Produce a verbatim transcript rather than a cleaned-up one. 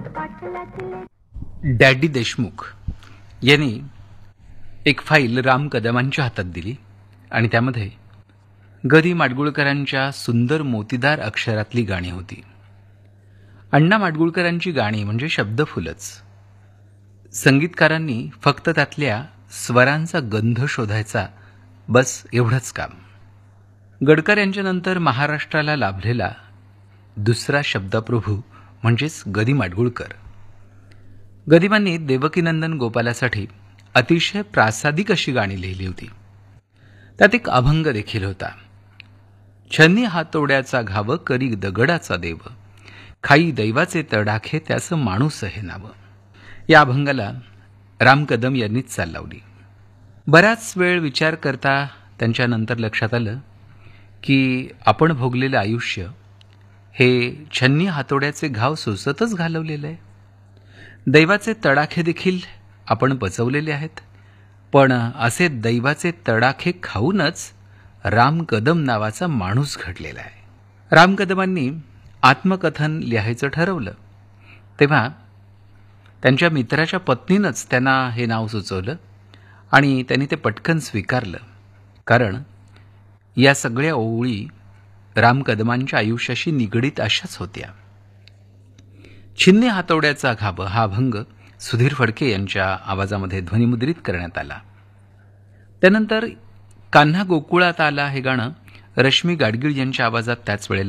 Daddy Deshmukh यांनी एक file Ram कदमांच्या हातात दिली आणि त्यामध्ये गदी माडगुळकरांच्या सुंदर मोतीदार अक्षरातली गाणी होती. अण्णा माडगुळकरांची गाणी म्हणजे शब्दफुलच. संगीतकारांनी फक्त त्यातल्या स्वरांचा गंध शोधायचा, बस एवढंच काम. गडकर यांच्यानंतर महाराष्ट्राला लाभलेला दुसरा शब्दप्रभू म्हणजेच गदी माडगुळकर. गदिमांनी देवकीनंदन गोपालासाठी अतिशय प्रासादिक अशी गाणी लिहिली होती. त्यात एक अभंग देखील होता. छन्नी हातोड्याचा घाव करी दगडाचा देव, खाई दैवाचे तडाखे त्याचं माणूस हे नाव. या अभंगाला राम कदम यांनीच चाल लावली. बराच वेळ विचार करता त्यांच्यानंतर लक्षात आलं की आपण भोगलेलं आयुष्य हे छन्नी हातोड्याचे घाव सोसतच घालवलेलं आहे. दैवाचे तडाखे देखील आपण पचवलेले आहेत, पण असे दैवाचे तडाखे खाऊनच राम कदम नावाचा माणूस घडलेला आहे. राम कदमांनी आत्मकथन लिहायचं ठरवलं तेव्हा त्यांच्या मित्राच्या पत्नीनंच त्यांना हे नाव सुचवलं आणि त्यांनी ते पटकन स्वीकारलं, कारण या सगळ्या ओळी राम कदमांच्या आयुष्याशी निगडीत अशाच होत्या. छिन्नी हातोड्याचा घाव हा अभंग सुधीर फडके यांच्या आवाजामध्ये ध्वनिमुद्रित करण्यात आला. त्यानंतर कान्हा गोकुळात आला हे गाणं रश्मी गाडगीळ यांच्या आवाजात त्याच वेळेला